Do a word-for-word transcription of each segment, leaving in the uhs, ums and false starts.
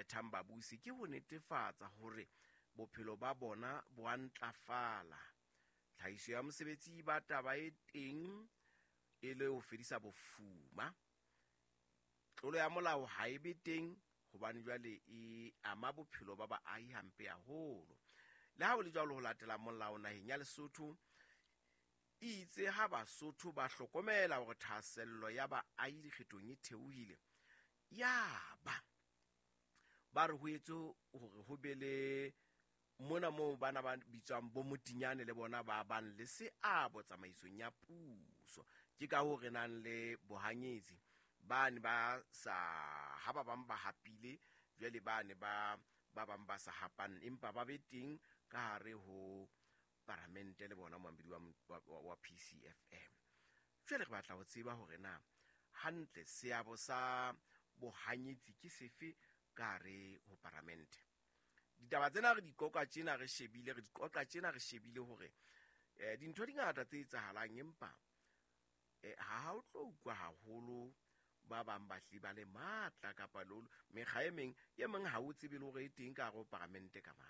kgethang babusi ke ho netefatsa hore bophelo ba bona bo a ntlafala. Tlhahiso ya mosebetsi ba taba e teng e le ho fedisa bofuma. Tlolo ya molao ha e be teng hobane jwale e ama bophelo ba baahi hampe haholo. Le ha o le jwalo ho latela molao naheng ya Lesotho, itse ha Basotho ba hlokomela hore thahasello ya baahi dikgethong e theohile, ya ba ba re ho etse hore ho be le mona moo bana ba bitswang bo motinyane le bona ba bang le seabo tsamaisong ya puso. Ke ka ho re nang le bohanyetsi bane ba sa ha ba bang ba hapile jwale bane ba ba bang ba sa hapang, empa ba be teng ka hare ho parlamente le bona moambedi wa, wa, wa P C F M. Jwale re batla ho tseba hore na hantle seabo sa bohanyetsi ke sefe ka hare ho parlamente. Ditaba tsena re di qoqa tjena re shebile re di qoqa tjena re shebile hore eh dintho di ngata tse etsahalang, empa eh ha o tlo utlwa haholo ba bang ba hle ba le matla kapa lo mekga e meng ye meng ha o tsebe le hore e teng ka go parlamente ka ma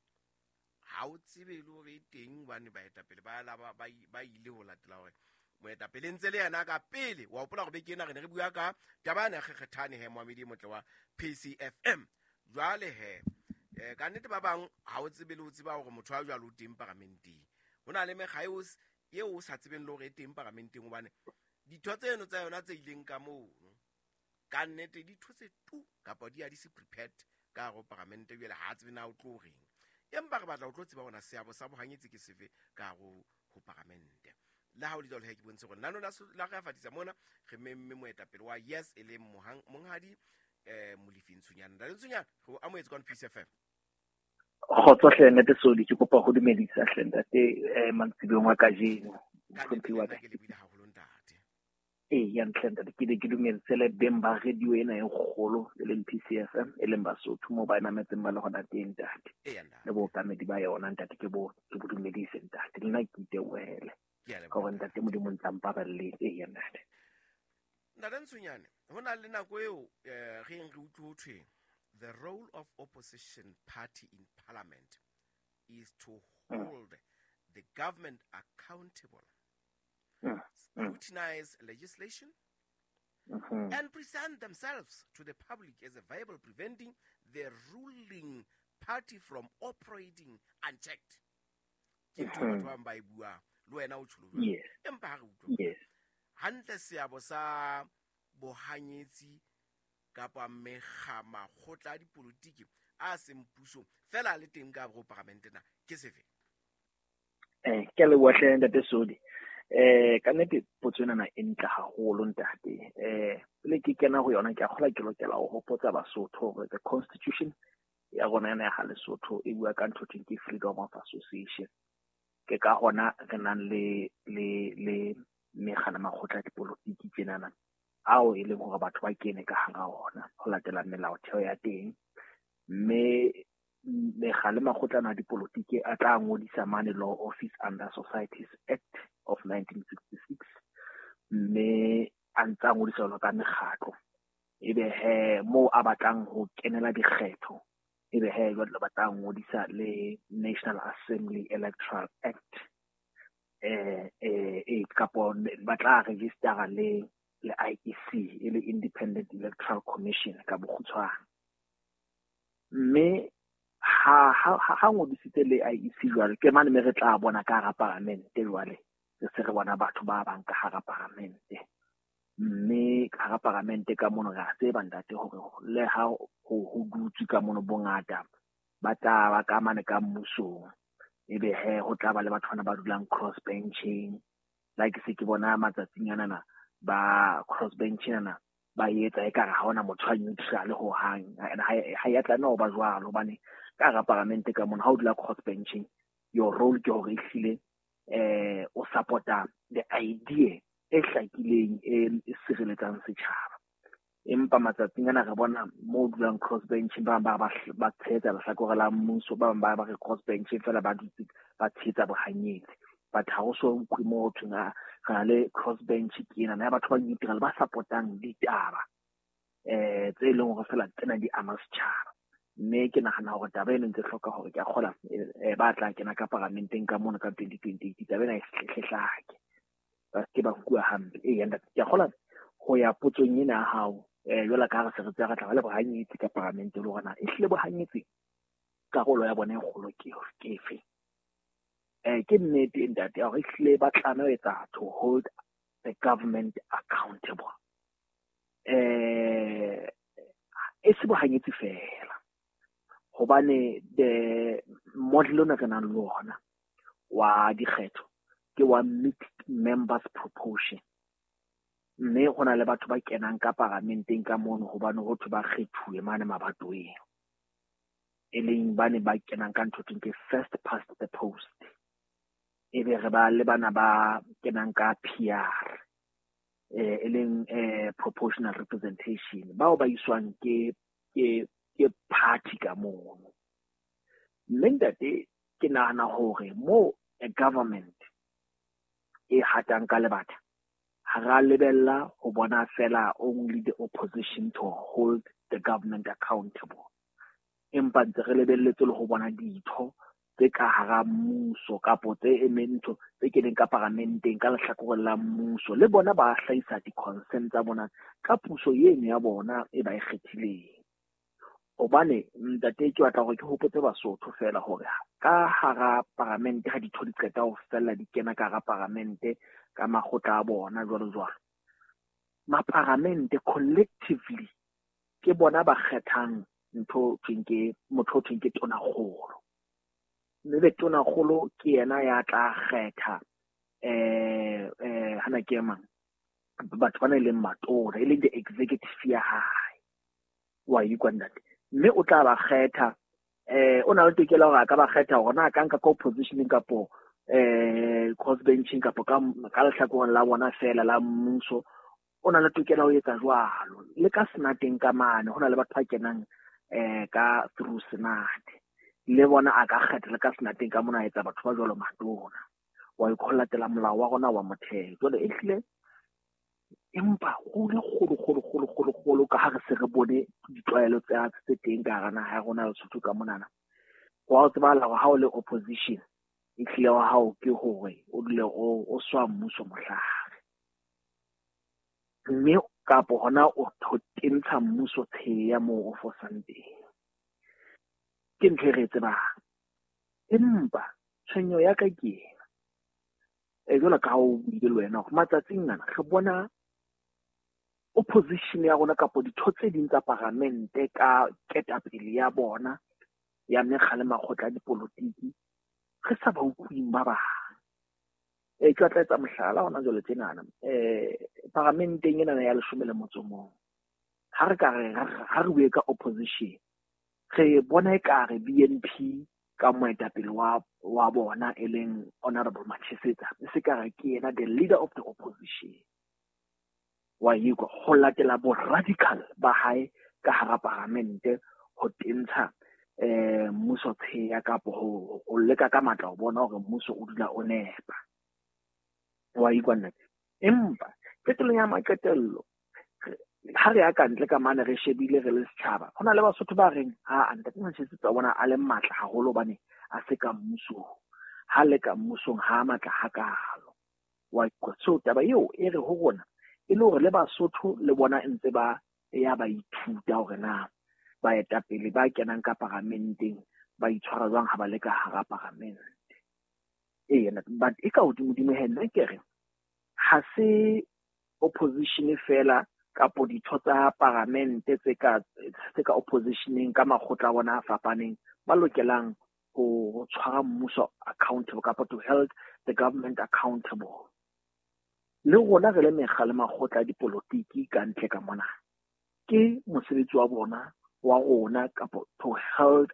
ha o tsebe le hore e teng bane ba etapele ba la ba ba ile ho latela hore moetapele ntse le yana ka pele wa hopola go be kena re ne re bua ka tabana kgekgethane he moamedi motle wa P C F M. Jwale he eh ka nnete ba bang ha o tsebe le ho tseba hore motho a jwalo o teng parlamenteng. Hona le mekga eo eo o sa tsebeng le hore e teng parlamenteng hobane ditho tseno tsa yona tse ileng ka moo ka nnete di thotse tu kapa di a di se prepared ka go parlamente jwale ha tsebe na o tlo reng. Empa re batla ho tlo tseba hona seabo sa bohanyetsi ke sefe ka go ho parlamente. La ha o le jalo he ke bontshe gore nano la la ga fatisa mona re memme moetapele wa yes e le monghadi eh Molefi Ntshonyana. La Ntshonyana go amoetse ka P C F M. Khotso hle nete so di ke kopa go dumedisa hle ntate eh mantsibeng wa ka jeno khompi wa ka ke le bile haholo ntate. Eh ya ntlhenta ke le ke dumedise le bemba radio ena e kgolo le P C F M e le Basotho mo ba ena metseng ba le gona teng ntate. Le bo kamedi ba yona ntate ke bo ke bo dumedise ntate le nna ke ite wele ka go ntate mo di montsampa ba le e ya ntate. Nna Ntshonyane hona le nako eo eh re eng re utlwe ho thwe the role of opposition party in parliament is to hold mm. the government accountable, mm. scrutinize mm. legislation, mm-hmm. and present themselves to the public as a viable preventing the ruling party from operating unchecked. Mm-hmm. Yes. Yes. Hantle seabo sa bohanyetsi kapa megama khotla di politiki a sempuso fela le teng ka go parlamente na ke sefe eh ke le wahle ntate Sodi eh ka nete potsona na entla haholo ntate eh le ke kena go yona ke a gola ke lokela go hopotsa Basotho gore the constitution ya gona ena ya Lesotho e bua ka ntho ke freedom of association ke ka gona re nang le le le megana makgotla di politiki tsenana ao e leng gore batho ba kene ka hara ona go latela melaotheo ya teng mme le gale makgotlana a dipolitiki a tla ngodisa mane law office under Societies Act of nineteen sixty-six mme a ntsa ngodisa lo ka mekgatlo ebe he mo a batlang ho kenela dikgetho ebe he ba batlang ngodisa le National Assembly Electoral Act eh eh e kapo ba tla register le le I E C e le Independent Electoral Commission ka bokgutshwane mme ha ha ha ngodisitse le I E C jwale ke mane me re tla bona ka hara parlamente jwale se se re bona batho ba bang ka hara parlamente mme ka hara parlamente ka mono ga se bandate hore le ha ho ho dutse ka mono bongata ba tla ba ka mane ka mmuso ebe he ho tla ba le batho bana ba dulang cross benching like se ke bona matsatsinyana na ba cross benching na ba yetsa e ka ga hona motho a neutral ho hang ha ya tla no ba jwalo bane ka ga parlamente ka mona ha o dula cross benching your role ke hore ehlile eh o supporta the idea e hlakileng e sireletsang setjhaba empa matsatsing ana re bona mo dulang cross benching ba ba ba tsetsa la hlakore la mmuso ba ba ba re cross benching fela ba dutse ba tsetsa bohanyetsi but ha o so utlwe mo thunga ga le cross bench ke ena ya batho ba neutral ba supportang ditaba eh tse leng go fela tsena di ama setjhaba mme ke nagana hore taba eno ntse hloka hore ke a kgola e ba tla kena ka parlamenteng ka mona ka twenty twenty-eight taba ena e hlehlake ba ke ba kua hampe e yanda ke a kgola ho ya potsong ena ya hao eh jwala ka re se re tsa ga tla le bohanyetsi ka parlamente le rona e hlile bohanyetsi karolo ya bona e kgolo ke ke fe eh ke nnete ntate a re hlile ba tlana etsa to hold the government accountable eh e se bohanyetsi fela hobane the model ona re nang le ona wa dikgetho ke wa mixed members proportion mme gona le batho ba kenang ka parlamenteng ka mono hobane go thwe ba kgethuwe mane mabatoweng e leng bane ba kenang ka ntho ke first past the post e be re ba le bana ba kenang ka P R eh e leng eh proportional representation bao ba iswang ke ke ke party ka mono mendate ke nahana hore mo a government e hatang ka lebata ha ra lebella ho bona fela only the opposition to hold the government accountable empa ntse re lebelletse le ho bona ditho tse ka hara mmuso kapo tse emento tse keneng ka parlamenteng ka lehlakoreng la mmuso le bona ba hlaisa di-consent tsa bona ka puso yeno ya bona e ba e kgethileng obane ntate ke batla gore ke hopotse Basotho fela hore ka hara parlamente ha ditho di qeta ho fella di kena ka hara parlamente ka makgotla a bona jwalo jwalo ma parlamente collectively ke bona ba kgethang ntho tshwenge motho tshwenge tona kgolo mme be tona kgolo ke yena ya tla kgetha eh eh hana ke mang batho bana le matona e le the executive ya hae wa ikwanda mme o tla ba kgetha eh ona le tokelo ga ka ba kgetha gona ka nka ko positioning kapo eh cross benching kapo ka ka lehlakoreng la bona fela la mmuso ona le tokelo ho etsa jwalo le ka senateng ka mane hona le batho ba kenang eh ka through senate le bona a ka kgetha le ka senateng ka mona etsa batho ba jwalo matona wa ikholatela molao wa gona wa motheo jole e hlile empa go le golo golo golo golo golo ka ha re se re bone ditlwaelo tsa tse teng ka gana ha gona le Lesotho ka monana wa tseba la ha o le opposition e hlile wa hao ke hore o dile o o swa mmuso mohlare mme kapo hona o tentsha mmuso tsheya mo o fosang teng ke ntse re tseba empa tshwenyo ya ka ke e jona ka o bile le wena go matsatsing nana re bona opposition ya rona kapo ditho tse ding tsa parlamente ka ketapele ya bona ya megale makgotla a dipolotiki re sa ba utlwing ba ba e ka tletsa mohlala ona jole tsenana eh parlamenteng ena ya leshome le motso mo ha re ka re ha re bue ka opposition re bona e ka re B N P ka moetapele wa wa bona e leng honorable Matshisetsa se ka re ke ena the leader of the opposition wa yiko ho latela bo radical ba hae ka hara parlamente ho tentsha eh mmuso tsheya kapo ho o leka ka matla o bona hore mmuso o dula o nepa wa ikwana empa ketlo ya maketello ha re ya ka ntle ka mane re shebile re le setjhaba hona le Basotho ba reng ha anta ke Matshisetsa bona a le matla haholo bane a se ka mmuso ha le ka mmusong ha matla ha kalo wa ikotso taba eo e re ho rona e le hore le Basotho le bona ntse ba ya ba ithuta hore na ba eta pele ba kenang ka parlamenteng ba itshwara jwang ha ba le ka hara parlamente e yena but e ka hodimo dimo henne kere ha se opposition fela kapo ditho tsa parlamente tse ka tse ka oppositioneng ka makgotla bona a fapaneng ba lokelang ho tshwara mmuso accountable kapo to hold the government accountable le rona re le megale makgotla a dipolotiki ka ntle ka mona ke mosebetsi wa bona wa rona kapo to hold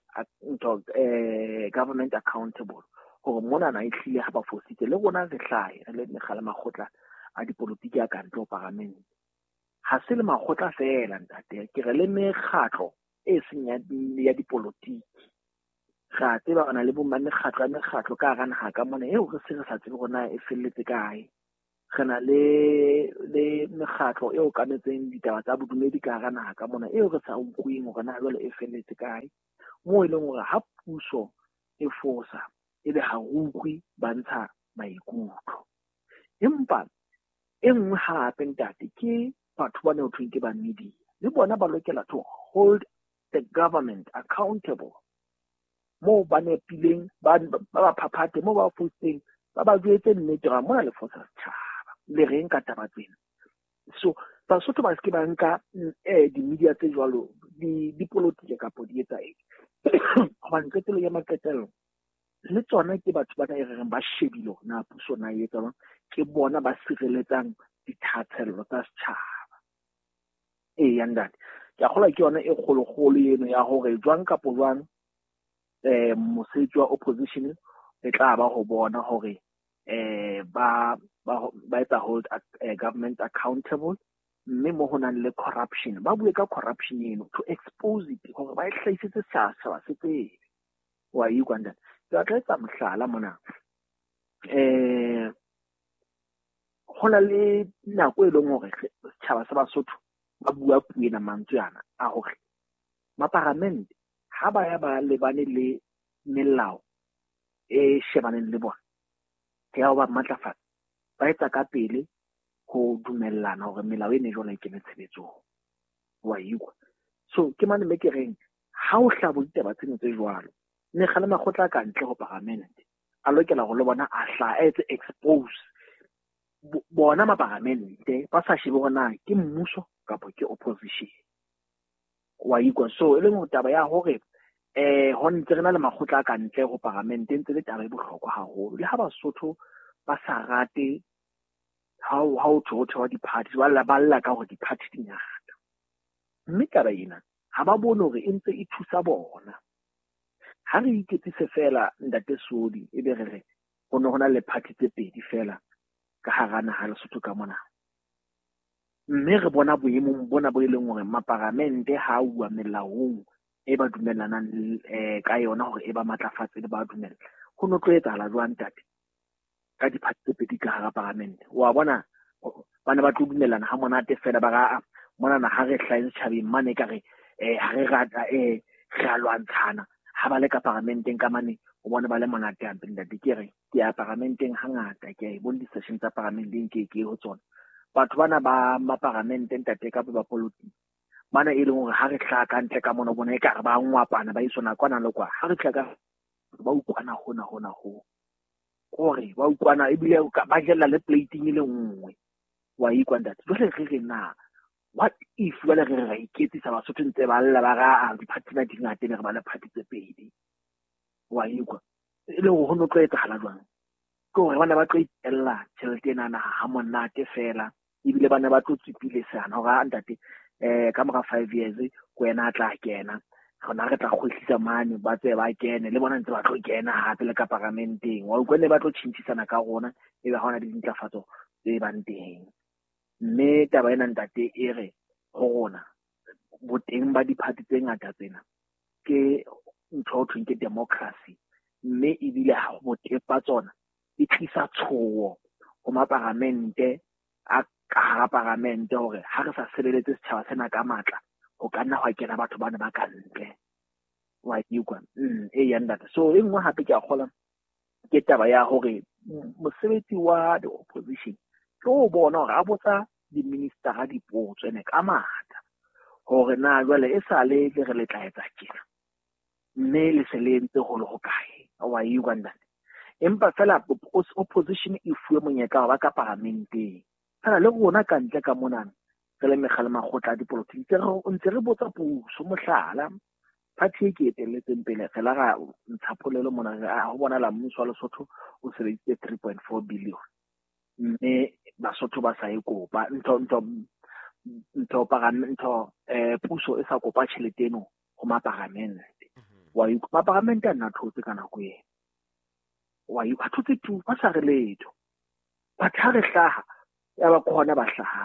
a government accountable gore mona na ihlile ha ba fositse le rona re hlae re le megale makgotla a dipolotiki a ka ntle o parlamente ha se le makgotla fela ntate ke re le mekgatlo e seng ya dipolotiki ga tseba bana le bo mane kgatlo a mekgatlo ka gana ha ka mona eo re se re sa tsebe rona e felletse kae re na le le mekgatlo eo kanetseng ditaba tsa bodumedi ka hara naha ka mona eo re sa utlwing hore na jwale e felletse kae, moo e leng hore ha puso e fosa ebe ha utlwi ba ntsha maikutlo. Empa e nngwe hape ntate ke batho ba ne ho thweng ke ba media, le bona ba lokela to hold the government accountable. Mo ba ne pileng ba ba phaphate mo ba fotseng ba ba jwetse nnete ra mona le fosa setjhaba le reng ka taba tsena. So Basotho ba se ba nka eh di media tse jwalo di dipolotiki kapo di etsa eng hobane qetelo ya maqetelo le tsona ke batho ba e reng ba shebilo na puso na e etsa ke bona ba sireletsang dithathello tsa setjhaba. E ya ndate ke akgola ke yona e kgolo kgolo eno ya hore jwang kapo jwang eh mosebetsi wa opposition e tla ba ho bona hore eh ba ba etsa hold uh, government accountable, mme mo hona le corruption ba bue ka corruption eno to expose it hore ba e hlaisetse sasa se tsebe wa yi kwanda ka tletsa mohlala mona eh hona le nako e leng hore setjhaba sa Basotho ba bua puo ena mantswe yana a hore maparamente ha ba ya ba lebane le melao e shebaneng le bona ke ya ba matlafatsa ba etsa ka pele ho dumellana hore melao ene jona e kene tshebetsong wa yikwa. So ke mane me ke reng ha o hlabo ditaba tseno tse jwalo ne kgale makgotla ka ntle ho parliament a lokela go le bona a hla a etse expose bona maparamente ba sa shebe bona ke mmuso kapo ke opposition wa yikwa. So e leng ho taba ya hore eh ho ntse re na le makgotla ka ntle ho parliament ntse le taba e bohlokwa haholo le ha Basotho ba sa rate how how to to di party wala balla ka ho di party di ngata, mme ka ba ina ha ba bone hore e ntse e thusa bona. Ha re iketsise fela ndate Sodi e be re re ho no hona le party tse pedi fela ka hara naha le Lesotho ka mona, mme re bona boemong bona bo ileng hore maparamente ha uwa melaong e ba dumellanang eh ka yona hore e ba matlafatse le ba dumella ho no tlo etsahala jwang tate ka di-party tse pedi ka hara parliament. Wa bona bana ba tlo dumellana ha monate fela ba ga mona na ha re hlaise tjhabeng mane ka re eh ha re rata eh re a lwantshana ha ba le ka parlamenteng ka mane o bona ba le monate a mpenda dikere ke ya parlamenteng hangata ke e bona di-session tsa parlamenteng ke ke ho tsona batho bana ba ma parlamenteng tate ka ba politiki bana e leng hore ha re tla ka ntle ka mona bona e ka re ba ngwapana ba isona kwana le kwa ha re tla ka ba ukwana hona hona ho gore ba ukwana e bile ba jella le plating le nngwe wa ikwanda jole re re na what if wala re re iketsisa Basotho ntse ba lla ba ga di-party na dingate ne re ba le party tse pedi wa ikwa e le ho no tlo etsahala jwang ke hore bana ba tlo itella tjhelete ena na ha monate fela ebile bana ba tlo tsipile sana hore ntate eh ka mora five years ko ena tla kena gona re tla kgohlisa mane ba tse ba kene le bona ntse ba tlo kena hape le ka parlamenteng wa utlwe ba tlo tshintshana ka rona e ba hona di ntlafatso tse bang teng. Mme taba ena ntate e re ho rona boteng ba di-party tse ngata tsena ke ntho thweng ke democracy, mme e bile ha boteng ba tsona e tlisa tshowo ho maparamente a ka hara parlamente hore ha re sa sebeletse setjhaba sena ka matla o ka nna wa kena batho bana ba ka ntle wa ikwa mm e yanda. So e nngwe hape ke a kgola ke taba ya hore mosebetsi wa the opposition tlo bona hore a botsa di-minister ha dipotso ene ka matla hore na jwale e sa le le re le tla etsa kena mme le se le ntse ho le ho kae wa ikwa ndane empa fela opposition e fuwe monyetla wa ka parlamenteng fela le rona ka ntle ka monana re le megala magotla dipolotiki tse re ntse re botsa puso mohlala party e ke etelletseng pele fela ga ntshapolelo mona ho bona la mmuso wa Lesotho o sebeditse three point four billion, mme Basotho ba sa e kopa ntho ntho ntho paramento eh puso e sa kopa tjhelete eno ho maparamente wa e maparamente a nna thotse kana go yena wa e thotse tu ba sa re letho ba thare hlaha ya ba khona ba hlaha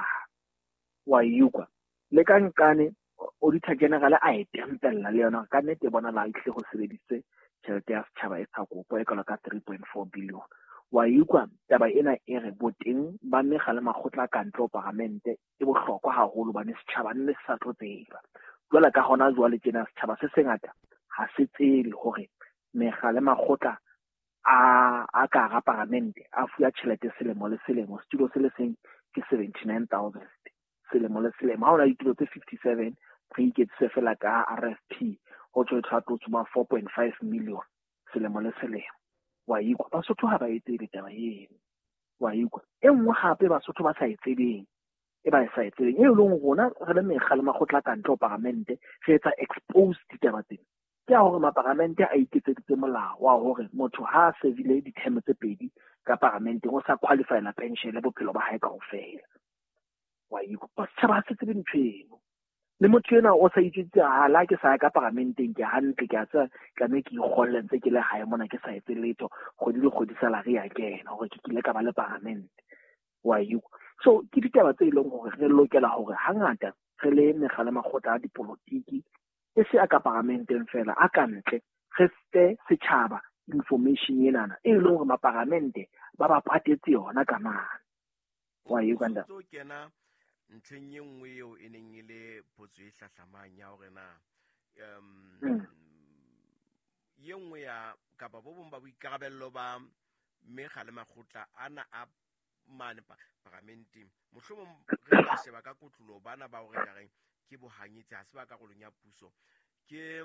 wa yukwa le ka nkane auditor general a etempella le yona ka nete bona la ihle go sebeditse tšhelete ya setšhaba e sa kopo e ka ka three point four billion wa ikwa taba ena e re boteng ba mekga le makgotla a kantle parlamente e bohlokwa haholo bane setjhaba ne se sa tlo tseba jwale ka hona jwale tjena setjhaba se sengata ha se tsebe hore mekga le makgotla a a ka ga parlamente a fuya tjhelete selemo le selemo studio se le seng ke seventy-nine thousand selemo le selemo ha ona ditulo tse fifty-seven re iketse fela ka R F P ho tswe thato tsoma four point five million selemo le selemo wa ikwa Basotho ha ba etse ditaba eno wa ikwa e nngwe hape Basotho ba sa etsebeng e ba sa etsebeng e leng rona re le mekga le makgotla ka ntle parlamente re etsa expose ditaba tsena ke a hore maparamente a iketseditse molao wa hore motho ha a servile di-term tse pedi ka parlamente o sa qualify la pension le bophelo ba hae kaofela wa ikwa ba sa se tsebe ntweno le motho yena o sa itse ha la ke sa ya ka parlamenteng ke hantle ke a tsa ka me ke ikgolle ntse ke le hae mona ke sa etse letho kgodi le kgodi salary ya kena hore ke kile ka ba le parlamente wa ikwa so ke ditaba tse ileng hore re lokela hore hangata re le mekga le makgotla a dipolitiki e se a ka parlamenteng fela a ka ntle re ste setjhaba information yenana e leng hore maparlamente ba ba patetse yona ka mana wa ikwa nda so kena ntlheng ye nngwe eo e neng e le potso e hlahlamang ya hore na um ye nngwe ya kapa bo bong ba boikarabello ba mekga le makgotla ana a mane parlamenteng mohlomong re ka sheba ka kotlo bana ba hore gareng ke bohanyetsi ha se ba karolong ya puso ke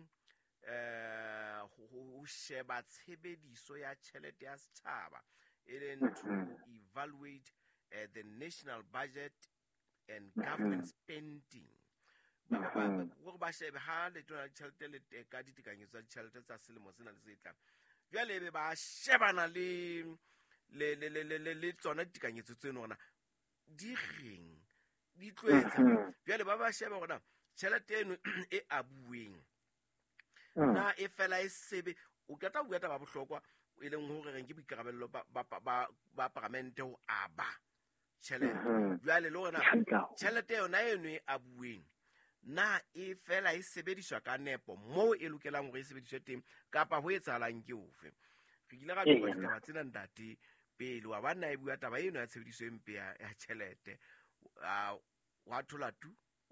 eh ho sheba tshebediso ya tjhelete ya setjhaba e leng to evaluate uh, the national budget and government spending go ba shebe ha le tsona tjhelete le ka ditekanyetso tsa tjhelete tsa selemo sena le se tlang jwale be ba shebana le le le le le le tsona ditekanyetso tseno rona di reng di tlwetsa jwale ba ba sheba rona tjhelete eno e abuweng na e fela e sebe o ka ta bua taba bohlokwa e leng hore reng ke boikarabello ba ba ba parlamente ho aba tjhelete jwale le rona tjhelete yona eno e abuweng na e fela e sebediswa ka nepo moo e lokelang hore e sebediswe teng kapa ho etsahalang ke ofe re ile ra tloba ditaba tsena ntate pele wa bana e bua taba eno ya tshebediso empe ya tjhelete a wa thola tu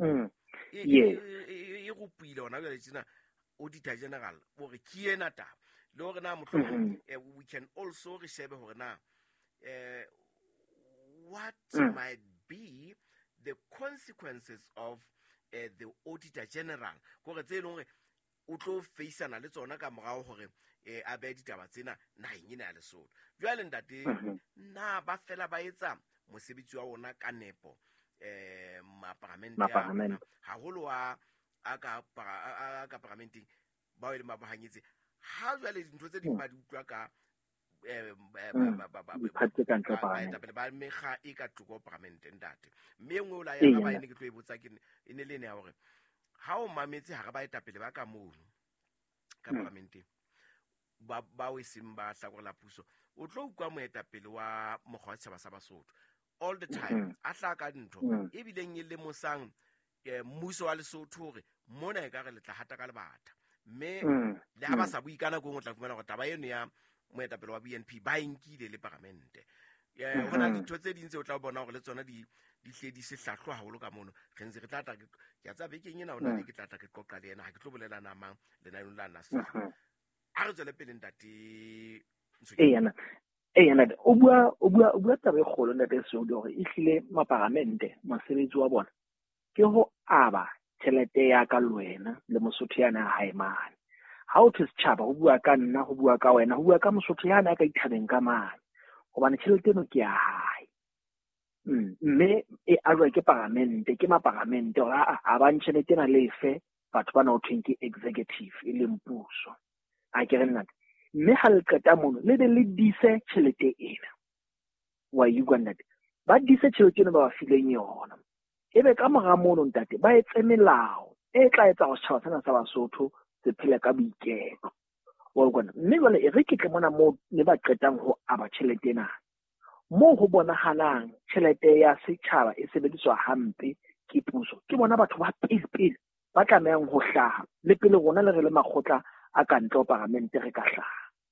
e go pile ona jwale tsena auditor general hore ke ena taba le hore na mohlomong we can also re shebe hore na eh what mm. might be the consequences of uh, the auditor general gore tse leng o tlo faceana le tsona ka morao hore eh a be ditaba tsena naheng ena ya Lesotho jwale ntate na ba fela ba etsa mosebetsi wa ona ka nepo eh maparlamente ya haholo wa aka aka parlamenteng ba ile mabahanyetse ha jwale dintho tse di ba di utlwa ka eh ba ba ba ba mekga e ka toko parlamenteng ntate mme engwe o la ya ba ene ke tlo e botsa ke e ne le ne ya hore ha o mametse ha ga ba etapele ba ka mono ka parlamenteng ba ba o simba tla go la puso o tlo ukwa moetapele wa mogwa tshaba sa Basotho all the time a tla ka dintho e bileng e le mosang eh mmuso wa Lesotho hore mona e ka re le tla hata ka lebata mme le ha ba sa bui kana go ngotla fumana go taba eno ya moetapele wa B N P ba inkile le parlamente ya hona ditho tse dintse o tla bona hore le tsona di di hle di se hlahlo haholo ka mono re ntse re tla tla ke ya tsa bekeng ena ona le ke tla tla ke qoqa le ena ha ke tlo bolela na mang le na la nasa a re tswele pele ntate e yana e yana o bua o bua o bua taba e kgolo ntate so di hore e hlile maparlamente mosebetsi wa bona ke ho aba tjhelete ya ka lwena le Mosotho yana hae mane ha o thwe setjhaba ho bua ka nna ho bua ka wena ho bua ka Mosotho yana ka ithabeng ka mane hobane tjhelete eno ke ya hae mme e alwa ke parlamente ke maparlamente ora a ba tjhelete na lefe batho bana o thweng ke executive e leng puso a ke re nna mme ha le qeta mono le be le dise tjhelete ena wa Uganda ba dise tjhelete ena ba ba fileng yona ebe ka mora mono ntate ba etse melao e tla etsa go tshaba sana sa Basotho se phela ka boiketlo wa Uganda mme jwale e re ke tle mona mo le ba qetang ho aba tjhelete ena mo ho bonahalang tjhelete ya setjhaba e sebediswa hampe ke puso ke bona batho ba pele pele ba tlamehang ho hlaha le pele rona le re le makgotla a ka ntle parlamente re ka hlaha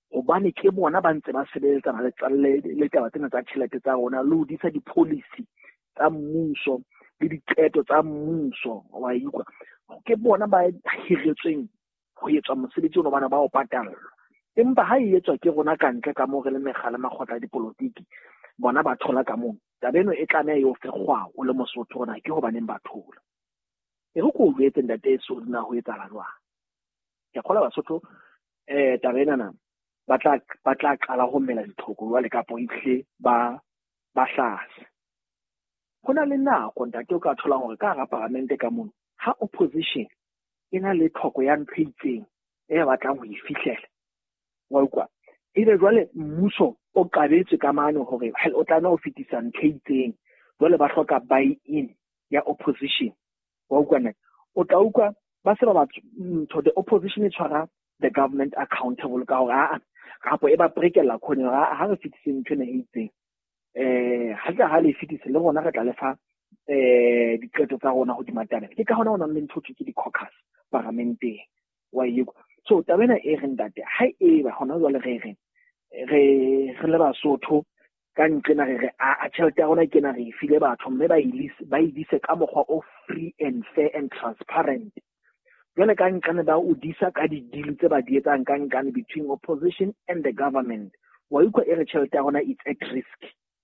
hobane ke bona ba ntse ba sebeletsana le le taba tsena tsa tjhelete tsa rona le ho disa di-policy tsa mmuso le diqeto tsa mmuso wa ikwa ke bona ba hiretsweng ho etswa mosebetsi ona bana ba o patallwa empa ha e etswa ke rona ka ntle ka mo re le megala makgotla dipolotiki bona ba thola ka moo tabeno e tlameha yo fekgwa o le Mosotho rona ke hobaneng ba thola e go go etse ndate so dina ho etsa jwang ke khola Basotho eh tabena na ba tla ba tla qala ho mela dithoko jwale ka poihle ba ba hlase hona le nako ntate o ka thola hore ka ga parlamente ka mona ha opposition ina le tlhoko ya ntho itseng e batlang ho ifihlela wa ukwa ile jwale mmuso o qabetse ka mano hore o tla o fetisa ntho itseng jwale ba hloka buy in ya opposition wa ukwa na o tla ukwa ba se ba batho ntho the opposition e tshwara the government accountable ka hore a gapo e ba brekela khone ha re fetise ntho ne itseng eh ha ka ha le fitise le rona re tla lefa eh diqeto tsa rona ho di matana ke ka hona hona le ntho ke di caucus parlamenteng wa yiko so tabena e re ndate ha e ba hona jwale re re re re le Basotho ka ntle na re a tšhelete ya rona ke na re file batho mme ba ilise ba idise ka mokgwa o free and fair and transparent jwale ka nkane ba o disa ka di deal tse ba di etsang ka nkane between opposition and the government wa yiko e re tšhelete ya rona it's at risk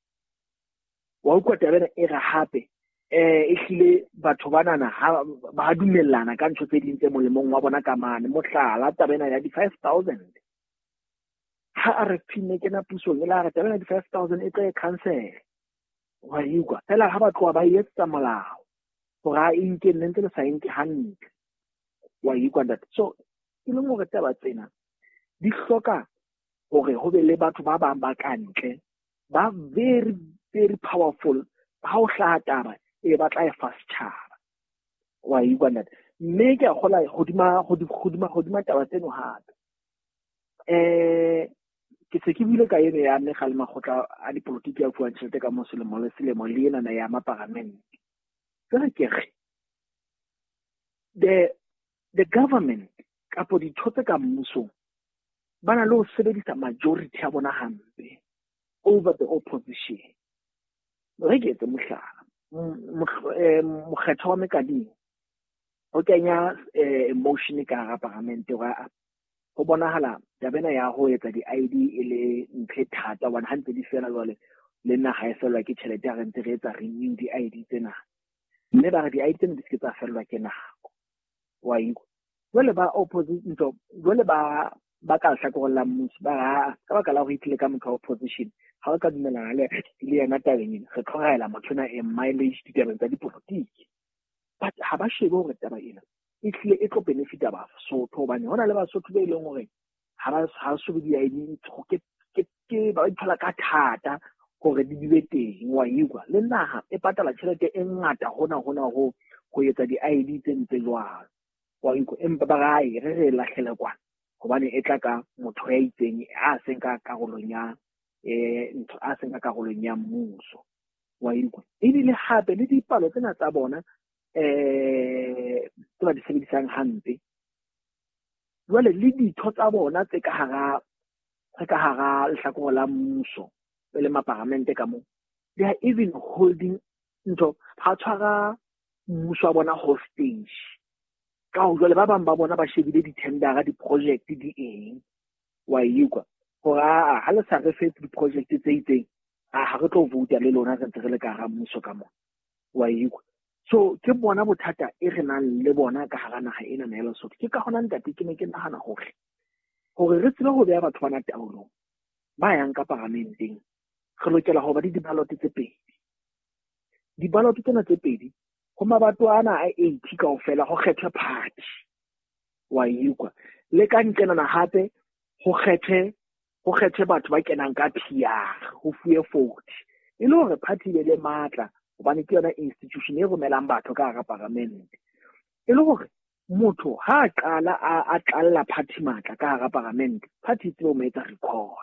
wa utlwa tabena e re hape eh e hlile batho banana ha ba dumellana ka ntho tse ding tse molemong wa bona ka mane mohlala tabena ya di five thousand ha a re phine ke na puso e la re tabena di five thousand e tla cancel wa utlwa fela ha ba tloa ba etsa molao hore a inke nne le sa inke hantle wa utlwa that so ke le mo re taba tsena di hloka hore ho be le batho ba bang ba kantle ba very very powerful ha o hlaha taba e batla e fast chara wa utlwa that mme ke a gola godima godima godima taba tseno hape eh ke se ke bile ka ene ya nne ga le magotla a dipolotiki a fuang tšhelete ka mo selemo le selemo le ena na ya maparlament tsena ke re the the government kapo dithoto ka mmuso bana le ho sebedisa majority ya bona hampe over the opposition re ke tse mohlala mokgetho wa mekading o kenya emotion ka ga parlament wa go bonahala tabena ya ho etsa di I D ile nthe thata one hundred di fela jwale le nna ga e felwa ke tšhelete ya rente re etsa renew di I D tsena mme ba re di I D tsena di se tsa felwa ke nako wa iko jwale ba opposition jwale ba ba ka hlakolla mmuso ba ka ba ka la go itlile ka motho wa opposition ha ka dumelana le ile ya natabeng re tlhogaela mothona e mileage ditabeng tsa dipolotiki but ha ba shebe hore taba ena e tlile e tlo benefita ba Basotho bane hona le Basotho ba ileng hore ha ba ha so di I D ke ke ke ba ithola ka thata hore di dibe teng wa ikwa le naha e patala tšhelete e ngata hona hona ho go etsa di I D tse ntse jwalo wa ikwa empa ba ga e re re lahlela kwa hobane e tla ka motho ya itseng a senka karolong ya eh ntho a senka karolong ya mmuso wa ikwa e bile hape le dipalo tsena tsa bona eh tla di sebedisang hampe jwale le ditho tsa bona tse ka hara ka hara lehlakore la mmuso le maparlamente ka mo they are even holding ntho ha tshwara mmuso wa bona hostage ka ho jwale ba bang ba bona ba shebile di-tendera di-project di eng wa ikwa gore a ha le sa re fetse di-project tse itseng a ha re tlo vouta le lona re ntse re le ka hara mmuso ka mo wa ikwa so ke bona bothata e re nang le bona ka hara naga ena na ya Lesotho ke ka hona ntate ke ne ke nagana hore gore re tsile go beya batho bana taolong ba yang ka parlamenteng re lokela go ba di dibalot tse pedi dibalot tsena tse pedi go mabato ana a eighty ka ofela go kgethe party wa ikwa le ka ntlena na hape go kgethe go kgethe batho ba kenang ka P R go fuwe forty e le hore party le le matla hobane ke yona institution e romelang batho ka hara parlament e le hore motho ha qala a tlalla party matla ka hara parlament party tse o metsa recall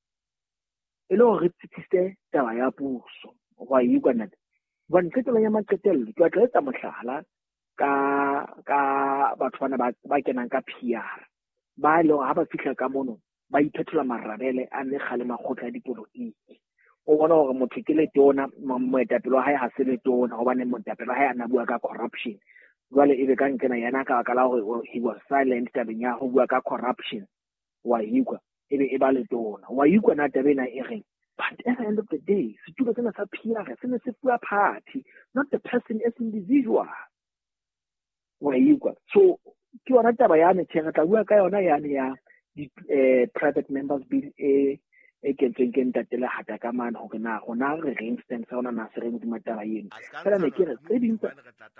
e le hore tsitsitse taba ya puso wa ikwa nna ba ntsetela ya maqetello ke tla etsa mohlala ka ka batho bana ba kenang ka P R ba ile ha ba fihla ka mono ba iphethola marabele a ne kgale makgotla a dipolotiki o bona hore motho ke le tona moetapele wa hae ha se le tona hobane moetapele wa hae a na bua ka corruption jwale ebe ka nkena yana ka baka la hore he was silent tabeng ya ho bua ka corruption wa ikwa ebe e ba le tona wa ikwa na tabena e reng. But at the end of the day setulo sena sa P R se ne se fuwa party not the person as individual wa ikwa. So ke yona taba yane tshega tla bua ka yona yane ya di private members bill e e kentsweng ke ntatele hata ka mana hore na gona re re instance ona na se re mo taba yeno fela ne ke re tse ding tsa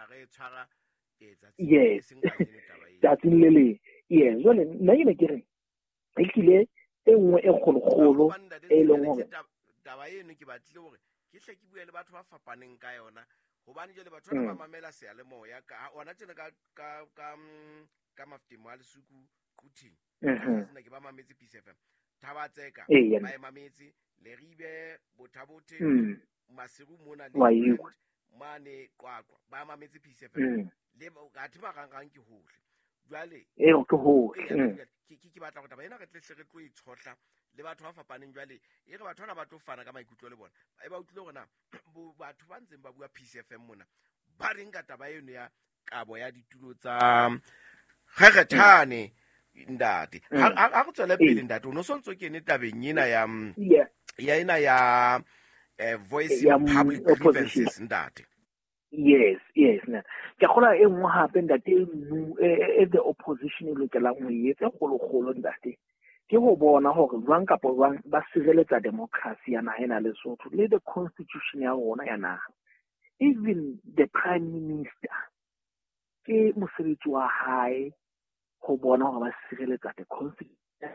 yes that's in lele yes jole nna ke ne ke re e tlile e nngwe e kgologolo e leng hore taba yeno ke batlile hore ke hle ke bua le batho ba fapaneng ka yona hobane jole batho ba mamela se le moya ka ona tsena ka ka ka ka mafutimo a lesuku kuthing nna ke ba mametse P C F M thaba tseka ba emametse le ribe bothabothe masiru mona le mane kwakwa ba mametse P C F M le ga thiba gangang ke hohle jwale e o ke hohle ke ke batla go taba ena re tle hle re tlo itshotla le batho ba fapaneng jwale e re batho bana ba tlo fana ka maikutlo le bona e ba utlile gona batho ba ntseng ba bua P C F M mona ba reng ka taba eno ya kabo ya ditulo tsa gagethane ndate ha go tswela pele ndate o no sontso ke ne tabeng ena ya ya ena ya voice of public grievances ndate. Yes, yes. Ke gola e nngwe hape ndate e the opposition e lokela go etsa gologolo ndate ke go bona gore jwang ka jwang ba sireletsa democracy ya naga ena Lesotho le the constitution ya rona ya naga. Even the prime minister ke mosebetsi wa hae go bona gore ba sireletsa the constitution.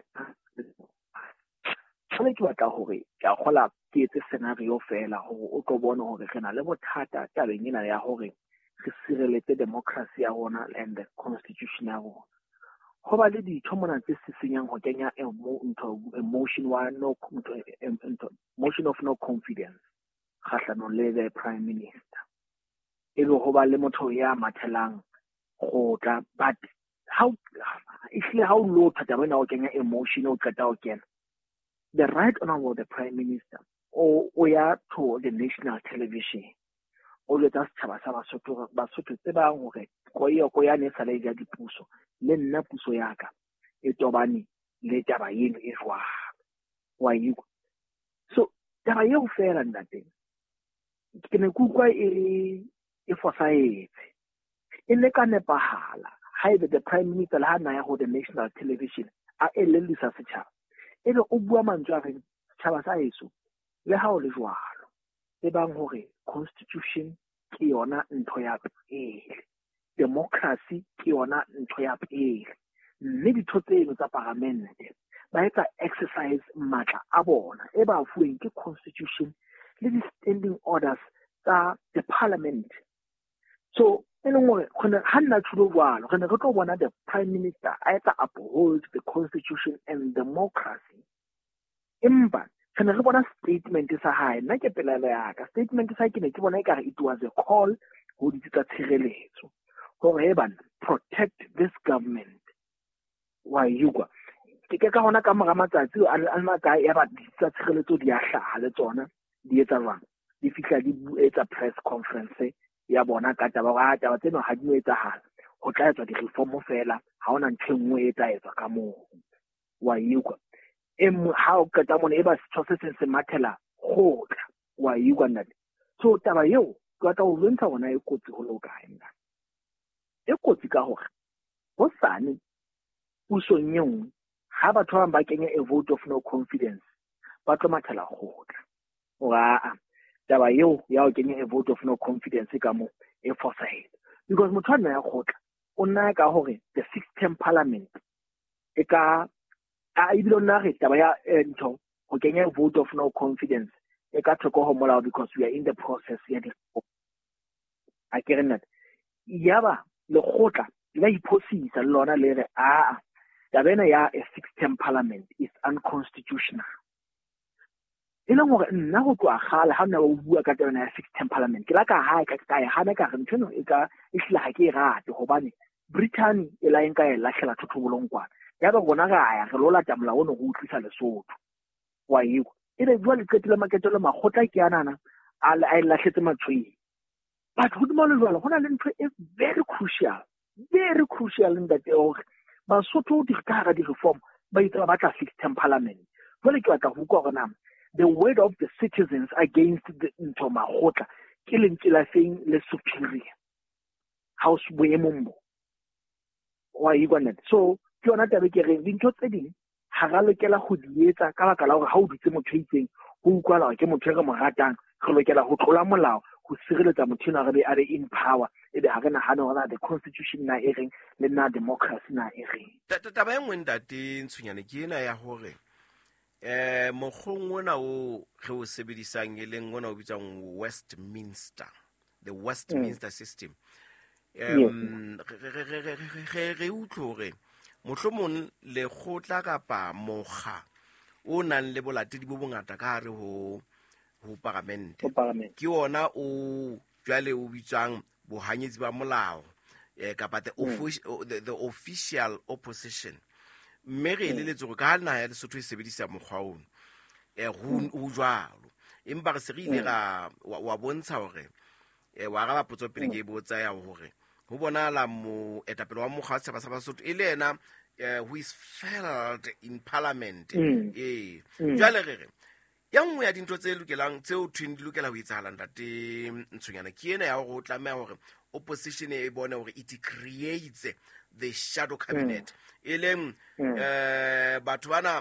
Tsale ke batla gore ke a gola ke etse scenario fela gore o tlo bona gore re na le bothata tabeng ena ya gore re sireletse democracy ya rona and the constitution ya rona. Go ba le ditho mona tse se senyang go kenya emotion wa no motion of no confidence kgahlano le the prime minister e be go ba le motho ya mathelang go tla but how actually how low thata when o kenya emotion o qeta o kena the right honorable the prime minister o o ya to the national television o le tsa setšhaba sa Basotho Basotho tse bang hore go ya go ya ne sa le ja dipuso le nna puso yaka e tobane le taba yeno e jwa wa yigo. So taba ye o fela ndate ke ne kukwa e e fosaetse e le ka nepahala haebe the prime minister la hana ya ho the national television a elelisa setšhaba e be o bua mantswe a re setšhaba sa heso le ha o le jwalo e bang hore constitution ke yona ntho ya pele democracy ke yona ntho ya pele mme ditho tseno tsa parlamente ba etsa exercise matla a bona e ba fuweng ke constitution le di standing orders tsa the parliament. So anyway, when Hannah Chudowalo, when I go to the prime minister, I uphold the constitution and democracy. Imba, when I go on a statement is a high, like a pelaleaka statement is like it was a call who did that so however protect this government. Why you go? Ke ka hona ka matsatsi a nna ka ya ba ditsa tshegetso di a hlaha le tsona di etsa jwang di fihla di etsa press conference ya bona ka taba ga taba tseno ha di etsahala go tla etswa di-reform fela ha ona ntho nngwe e tla etswa ka moo wa yikwa em ha o ka ta mona e ba setho se se mathela gotla wa yikwa nna. So taba yeo ka ta o bontsha bona e kotsi go lo kae nna e kotsi ka gore go sane puso nyeng ha batho ba ba kenya a vote of no confidence ba tlo mathela gotla wa taba yeo ya o kenya a vote of no confidence ka mo e foresight because motho a nna ya gotla o nna ka gore the sixth term parliament e ka a ibile nna re taba ya ntho go kenya a vote of no confidence e ka thoko go molao because we are in the process ya di a ke rena ya ba le gotla la iposisa le lona le re a tabena ya a sixth term parliament is unconstitutional. Ela gore nna go tloa gale ha nna o bua ka tabena ya sixth term parliament ke la ka ha ka ka ya hana ka re ntsheno e ka e hla ha ke rate gobane Britain e la enka e lahlela thothobolong kwana ya ba bona ga ya re lo lata molao ono go utlwisa Lesotho wa ego e re jwa le qetile maketlo le magotla ke anana a le a lahletse matshweng but go dimo le jwalo gona le ntho e very crucial very crucial in that or Basotho di ka ga di reform ba itse ba tla fix term parliament jwale ke batla go kwa gona the word of the citizens against the ntho magotla ke lentswe la feng le superior house boemombo wa igwana so ke yona tabe ke re dintho tse ding ha ga lokela go di etsa ka baka la gore ha o ditse motho itseng go utlwala ke motho re mo ratang re lokela go tlola molao go sireletsa motho na re a re in power e be ha re nagana gore the constitution na e reng le na democracy na e reng taba e nngwe ntate ntshonyane ke ena ya gore eh mogong ona o re o sebedisang e leng ona o bitsang Westminster the Westminster mm. system um re utlore mohlomong le khotla kapa moga o nang le bolatedi bo bongata ka hare ho ho parliament ke ona o jwale o bitsang bohanyetsi ba molao eh kapa the official the, the official opposition mme re le letso go ka nna ya Lesotho e sebedisa mogwa o eh go jwalo empa re se re ile ga wa bontsha hore eh wa ga ba potso pele ke botsa ya hore go bona la mo etapelo wa mogwa sa ba sa Basotho e le ena who is felt in parliament eh jwale re ya nngwe ya dintho tse lokelang tse o twin lokela ho itsahala ntate Ntshonyana ke ena ya go tlameha hore opposition e bone hore it creates the shadow cabinet e leng eh batho bana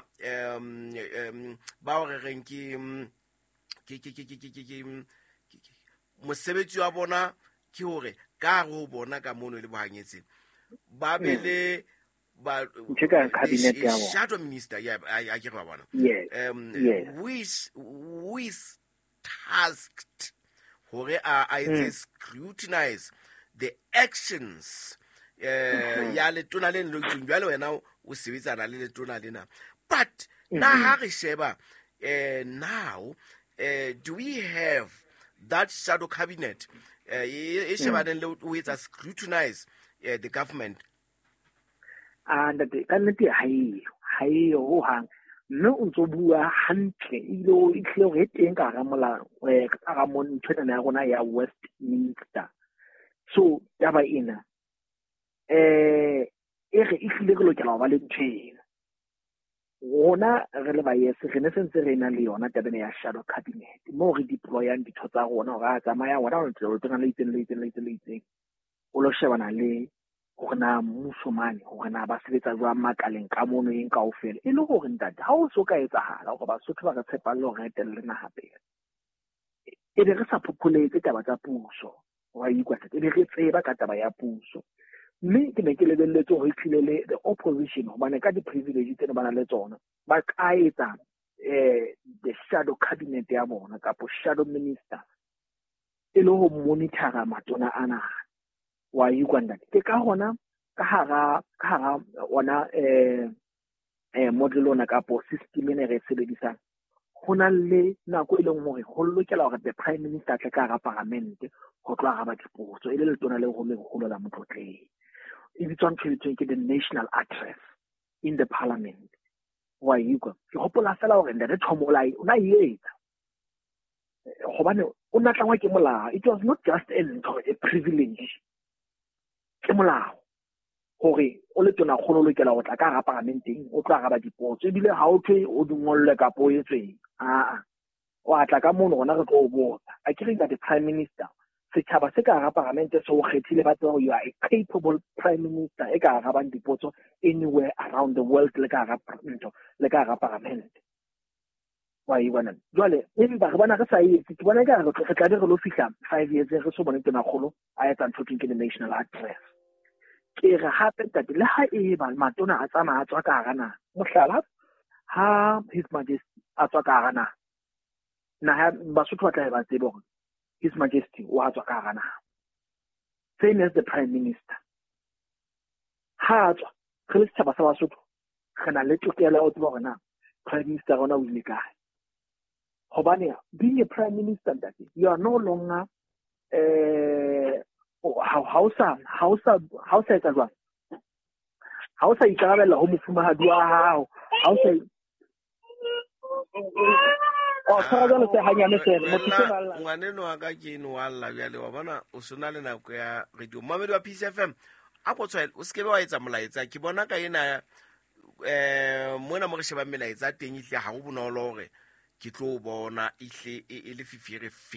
um ba o re reng ke ke ke ke ke ke mosebetsi wa bona ke hore ka go bona ka mono le bohanyetsi ba bele ba cabinet ya shadow minister yeah I get one yes um yes. who is who is tasked hore I mm. scrutinize the actions uh ya le tona le lo tjwale wena o sebetsana le le tona lena but na ha re sheba uh now uh do we have that shadow cabinet uh e sheba then we scrutinize uh, the government and the kanete hai hai ho hang no ntso bua hantle ilo itlho re teng ka ga mola e ka ga mon tshwana ya gona ya Westminster so taba ina eh e re itlile go lokela ba le ntsheng gona re le ba yes re ne sentse re ina le yona tabene ya shadow cabinet mo re deployang ditho tsa gona ga tsamaya gona o ntse o tsena le itse le itse le itse le itse o lo shebana le gore na musomane gore na ba sebetsa jwa makaleng ka mono eng ka ofela e le gore ntate ha o so ka etsahala gore ba sotho ba ka tshepa le gore etelle na hape e be re sa populate taba tsa puso wa ikwatsa e be re tseba ka taba ya puso mme ke ne ke lebelletse go itlhilele the opposition go bana ka di privilege tsene bana le tsona ba ka etsa eh the shadow cabinet ya bona ka po shadow minister e le go monitora matona ana wa Uganda ke ka hona ka hara ka hara ona eh eh model ona ka po system ene re sebedisa hona le nako ile ngwe go lokela gore the prime minister tla ka ga parliament go tloga ga ba dipotso ile le tona le go le go la motlotleng e bitswang ke the national address in the parliament wa Uganda ke gopola fela gore nda re thomolai ona yetsa go bane o natlangwa ke molao it was not just a privilege ke molao gore o le tona go lokela go tla ka ga parlamenteng o tla ga ba dipotso ebile ha o thwe o dingolle ka po etseng a a o atla ka mono gona re tlo botsa a ke re ka the prime minister setšhaba se ka ga parlamente se o kgethile ba tswa you are a capable prime minister e ka ga ba dipotso anywhere around the world le ka ga ntho le ka ga parlamente wa e bona jwale empa re bona re sa itse ke bona ka re tla re lo fihla five years re so bona tena kholo a etsa ntho ke the national address ke re hape tate le ha e ba matona a tsama a tswa ka gana mohlala ha his majesty a tswa ka gana na ha ba sotho tla ba tsebo his majesty o a tswa ka gana same as the prime minister ha tswa re le tshaba sa ba sotho kana le tokela o tsebo gona prime minister gona o ile kae hobane being a prime minister that you are no longer uh, ha o sa ha o sa ha o sa etsa jwang ha o sa ikarabella ho mofumahadi wa hao ha o sa o tshwara jalo se hanyane fela motho ke balla ngwaneno wa ka ke eno wa lla bjale wa bona o sona le nako ya radio mamedi wa Peace F M a go tswela o skebe wa etsa molaetsa ke bona ka ena eh mona mo re sheba melaetsa teng ihle ha go bonolo gore ke tlo bona ihle e le fifire fe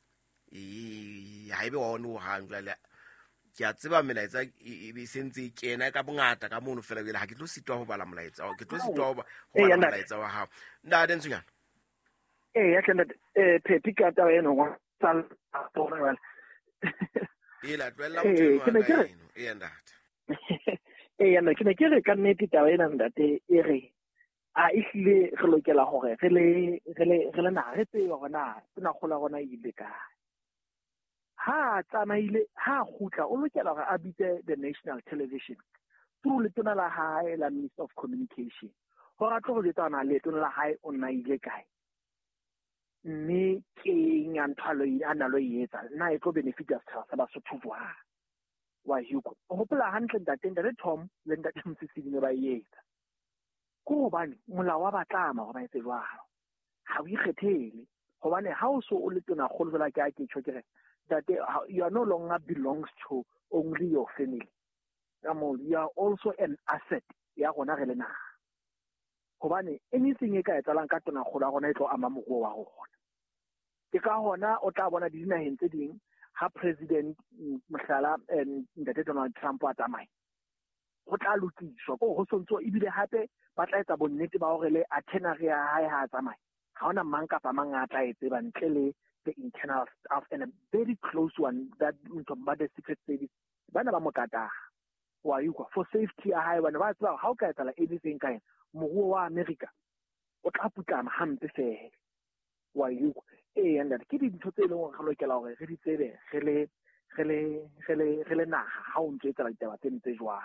e ha ebe wa ono ha jwale ke a tseba melaetsa e be sentse kena ka bongata ka mono fela bile ha ke tlo sitwa ho bala molaetsa ke tlo sitwa ho bala molaetsa wa hao nda den tsunyana eh ya tlenda eh Pepi ka taba eno wa sal bona wala e la twella motho wa ka eno e ndata eh yana ke ne ke re ka nnete taba ena ndate e re a ihlile re lokela hore re le re le re le na re tseba gona tsena gola gona ile ka ha tsamaile ha khutla o lokela gore a bitse the national television through letona la hae la Minister of Communication gore a tlo go letana le letona la hae o nna ile kae mme ke nyanthalo a nalo yetsa nna e tlo benefita sa ba sotho bua wa yuko o hopola hantle ntateng le Tom le ntate Msisini ba yetsa go bane molao wa batlama go ba etse jwalo ha o ikgethele gobane ha o so o letona go lwela ke a ke tshokere that you are no longer belongs to only your family. You are also an asset. Ya gona re le na. Hobane anything e ka etsalang ka tona go la gona e tlo ama mogo wa gona. Ke ka hona o tla bona di dinaheng tse ding ha president mohlala ntate Donald Trump a tsamaya. Go tla lokiswa go go sontso ebile hape ba tla etsa bonnete ba hore le itinerary ya hae ha tsamaya. Ha ona mang kapa mang a tla etsa ba ntle le the internal staff and a very close one that about the secret service bana ba mokata wa yuko for safety a high one ba tswa how ka etsa la anything kind moruo wa America o tla putlama hampe fela wa yuko eh and that ke di ntho tse leng go lokela gore re di tsebe re le re le re le re le naga ha o ntse etsa la ditaba tse ntse jwa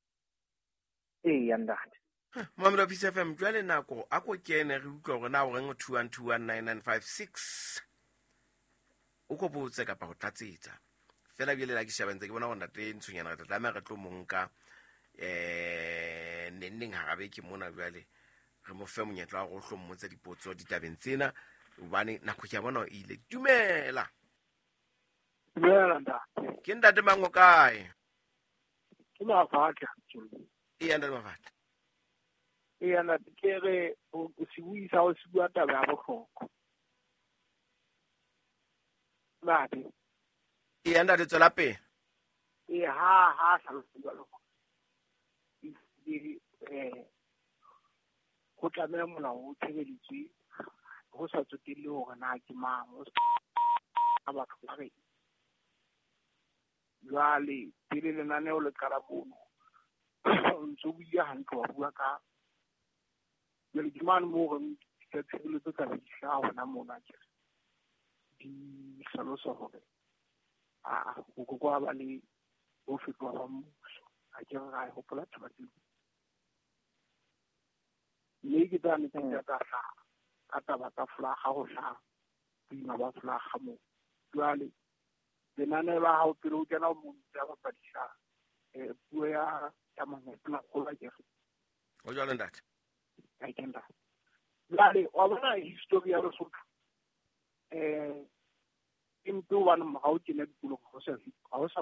eh and that Mamela Peace F M jwale nako a go kene re utlwa gore na o reng two one two one nine nine five six o go botse ka pa go tlatsetsa fela bile la ke shebantse ke bona go ntate ntshonyana re tla me re tlo monka eh nenneng ha gabe ke mona jwale re mo fe monyetla wa go hlommotsa dipotso ditabeng tsena ubane nako ke bona o ile dumela dumela nda ke ntate mango kae ke ma fatla e anda ma fatla e anda ke re o se buisa o se bua taba ya bohloko Mati. E anda de tsela pe. E ha ha sa lo. Di eh go tlamela mona o tshebeditswe go sa tsotile hore na ke mang o a ba tla re. Jwale pele le nane o le karabono. Ntso buia hantle wa bua ka le ke man mo go ke tsebile tsa ba di sha hona mona ke. Di hlalosa hore a go go kwa ba le o fetwa ba mmuso a ke ga e hopola taba tse le ke tla ne tsa ka sa ka taba ka fla ga go hla dina ba fla ga mo jwale lenane ba ha o pele o kena mo tsa ba padisa e puo ya ya mongwe tla go la ke o jwale ndate a kenda jwale wa bona history ya Lesotho eh into one how ke ne dikulo go sa ga o sa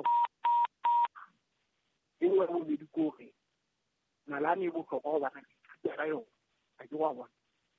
e wa mo di ko re na la ne bo go go ba na ka yo a ke wa bona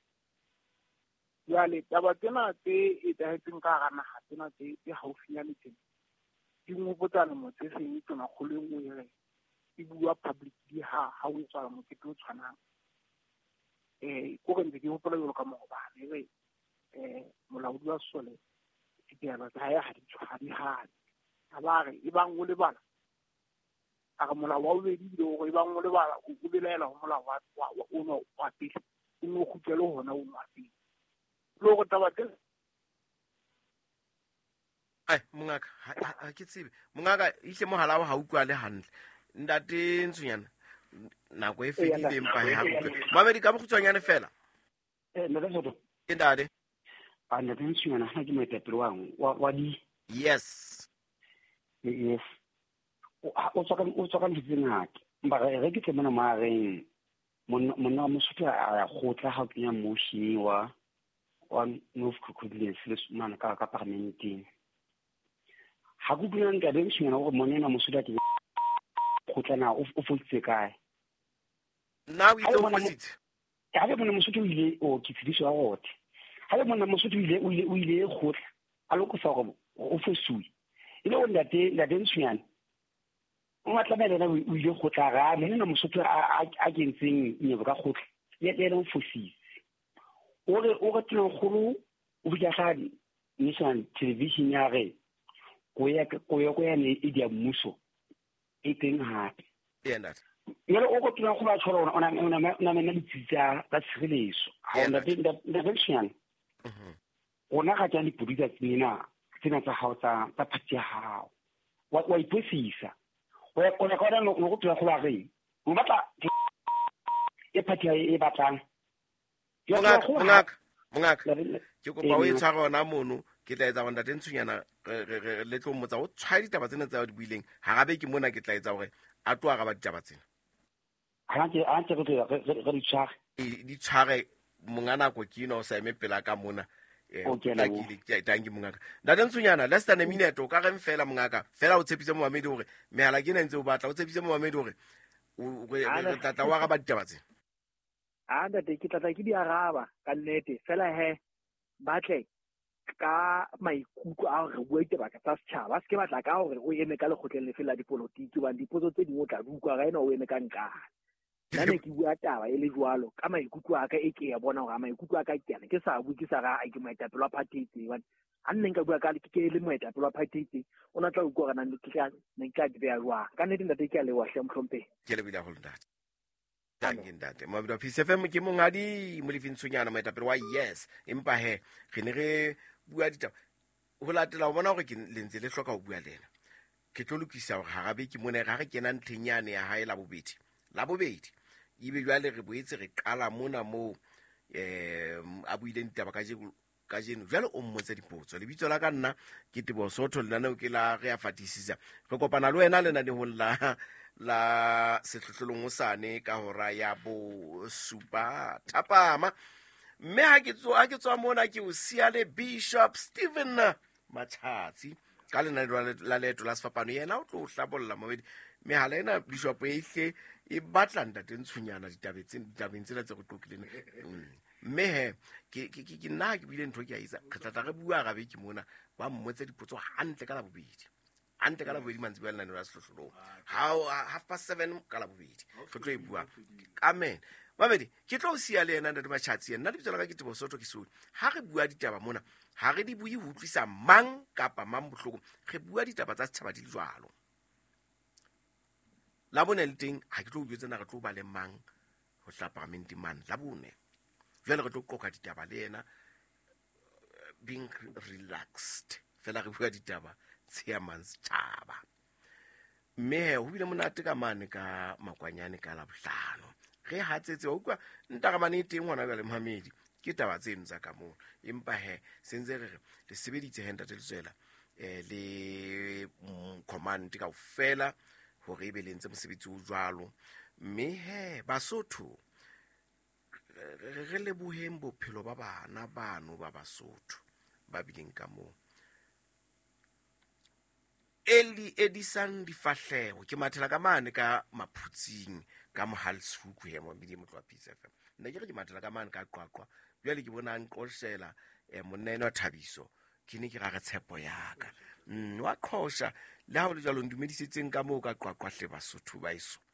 ya le taba tsena tse e tseng ka ga naga tsena tse e haufinyane tse di mo botsana mo tse seng tsona go le ngwe re e bua public di ha ha o tswa mo ke tlo tshwana eh go re di hopola yo ka mo ba le re eh molaodi wa sole ke ba tsa ya ha di tshwa di ha a ba re e bang o le bana a ga molao wa o le di go e bang o le bana o go belela go molao wa o no wa pele o no go tselo hona o wa pele lo go taba tse ai mongaka ha ke tsebe mongaka ile mohala wa ha utlwa le hantle ndate ntsunyana nako e fedile mpa ya go mamedi ka bogtswanyane fela eh le re ke ndade a le ntsunyana ha ke mo etapele wa wa di yes yes o tsaka o tsaka le tsengaka mba re ke tsena ma reng monna wa Mosotho a go tla ga kenya moshi wa wa North Crocodiles le mana ka ka parliamenting ha go bula nka be mshina go monna wa Mosotho ke go tla o fotse kae now it's opposite ha le monna Mosotho ile o ke tsidiso wa gote ha le monna Mosotho ile o ile o ile go tla a lo go sa go o fosui ile o ndate la densian o matla bele na o ile go tla ga monna Mosotho a kentseng nyebo ka gotla le le le fosisi o re o re tlo golo o bja ga national television ya re go ya go ya go ya ne e dia mmuso e teng hape yena le o go tla go ba tshwara ona ona ona mena ditsa tsa tshireletso ha ona teng da version mhm ona ga tsa dipodisa tsena tsena tsa hao tsa tsa phatsi ya hao wa wa iposisa o ya kona kona no go tla go ba re o batla e phatsi e batlang mongaka mongaka mongaka ke kopa o e tshwara ona mono ke tla etsa bona tentsunyana le tlo mmotsa o tshwara ditaba tsena tsa di buileng ha gabe ke mona ke tla etsa gore a tloa ga ba ditaba tsena ha ke a ntse go re di tshwara di tshware mongana go ke ino sa eme pela ka mona eh o tla ke ke tangi mongaka nda tentsunyana less than a minute o ka re mfela mongaka fela o tshepise mo mamedi gore mehala ke nentse o batla o tshepise mo mamedi gore o re tata wa ga ba ditaba tsena a nda te ke tla ke di araba ka nnete fela he batle ka maikutlo a re bua iteba ka tsa setšhaba se ke batla ka gore o eme ka lekgotleng le fela dipolotiki ba dipotso tse dingwe tla dukwa ga ena o eme ka nkana nna ke bua taba e le jwalo ka maikutlo a ka e ke ya bona gore maikutlo a ka ke ke sa bue ke sa ga a ke moetapelo wa party tse ba a nne nka bua ka le ke le moetapelo wa party tse o na tla o go gana le ke ka ne ka di bea jwa ka nnete ntate ke a le wa hle mhlompe ke le bila go ndate tangi ndate mo bida P S F M ke mongadi mo lefintsunyana moetapelo wa yes empa he re ne re bua ditaba ho latela o bona gore ke lentse le hloka ho bua lena ke tlo lokisa gore ha gabe ke mone ga re kena nthenyane ya hae la bobedi la bobedi ibe jwale re boetse re qala mona mo eh a buile ditaba ka jeno ka jeno jwale o mmotse dipotso lebitso la ka nna ke Tebosotho le nna o ke la re a fatisisa re kopana le wena le na le ho la la setlotlolong o sane ka hora ya bo supa thapama mme ha ke tswa ha ke tswa mona ke o sia le Bishop Stephen Matshatsi ka lena la leto la sefapano yena o tlo hlabolla mabedi mehala ena Bishop e hle e batla ntate ntshunyana ditabetseng ditabeng tsela tse go qoqileng mme he ke ke ke nna ke bile ntho ke a isa re tla re bua gabe ke mona ba mmotse dipotso hantle ka la bobedi ante ka la bobedi mantsi ba lena la sehlohlolo how half past seven ka la bobedi re tlo e bua amen babedi ke tlo sia le yena ntate Matshatsi nna le bitsola ka ke Tebosotho ke sone ha re bua ditaba mona ha re di bui ho utlwisa mang kapa mang bohloko re bua ditaba tsa setšhaba di jwalo la bone le teng ha ke tlo o jwetsa na re tlo ba le mang ho tla parliament man la bone jwale re tlo qoka ditaba le yena being relaxed fela re bua ditaba tsheamang setšhaba mme ho bile monate ka mane ka makwanyane ka la bohlano re hatsetse o kwa ntagamane teng ngwana jwale Mohamedi ke taba tseno tsa ka mo empa he senze re le sebeditse henda tseltswela eh le command ka ofela hore e be lentse mosebetsi o jwalo mme he Basotho re le boheng bophelo ba bana bano ba Basotho ba bileng ka mo Eli Edison difahleho ke mathela ka mane ka maphutsing ka Mohalshoek he mo bidi motho wa P S F M nna ke re ke mathela ka mane ka qwaqwa bjale ke bona nqoshela eh monene wa Thabiso ke ne ke ga re tshepo yaka mm wa qhosha le ha o le jalo ndumedisitseng ka mo ka qwaqwa hle Basotho ba iso